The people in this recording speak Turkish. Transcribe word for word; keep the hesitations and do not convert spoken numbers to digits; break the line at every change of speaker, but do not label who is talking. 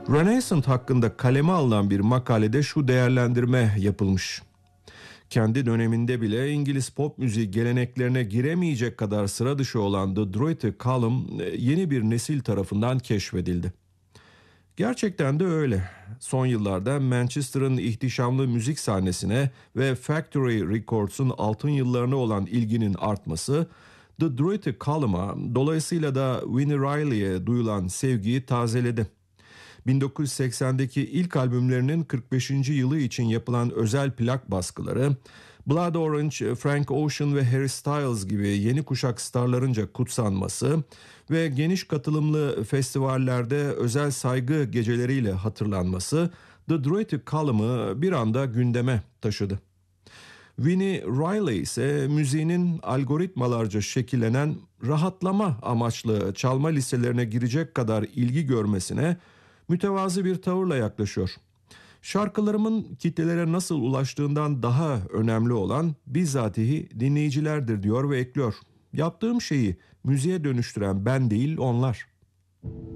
Renaissance hakkında kaleme alınan bir makalede şu değerlendirme yapılmış. Kendi döneminde bile İngiliz pop müziği geleneklerine giremeyecek kadar sıra dışı olan The Droitty Column e, yeni bir nesil tarafından keşfedildi. Gerçekten de öyle. Son yıllarda Manchester'ın ihtişamlı müzik sahnesine ve Factory Records'un altın yıllarına olan ilginin artması, The Droitty Column'a dolayısıyla da Winnie Riley'e duyulan sevgiyi tazeledi. bin dokuz yüz seksendeki ilk albümlerinin kırk beşinci yılı için yapılan özel plak baskıları, Blood Orange, Frank Ocean ve Harry Styles gibi yeni kuşak starlarınca kutsanması ve geniş katılımlı festivallerde özel saygı geceleriyle hatırlanması The Droitty Column'ı bir anda gündeme taşıdı. Winnie Riley ise müziğinin algoritmalarca şekillenen rahatlama amaçlı çalma listelerine girecek kadar ilgi görmesine mütevazı bir tavırla yaklaşıyor. Şarkılarımın kitlelere nasıl ulaştığından daha önemli olan bizzatihi dinleyicilerdir diyor ve ekliyor. Yaptığım şeyi müziğe dönüştüren ben değil onlar.